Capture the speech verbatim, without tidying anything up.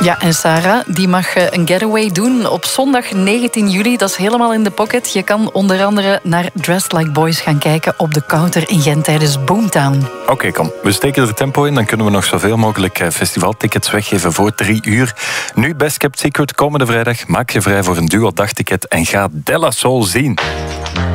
Ja, en Sarah, die mag een getaway doen op zondag negentien juli. Dat is helemaal in de pocket. Je kan onder andere naar Dressed Like Boys gaan kijken op de Counter in Gent tijdens Boomtown. Oké, okay, kom. We steken er tempo in. Dan kunnen we nog zoveel mogelijk festivaltickets weggeven voor drie uur. Nu Best Kept Secret komende vrijdag. Maak je vrij voor een duo dagticket en ga De La Soul zien.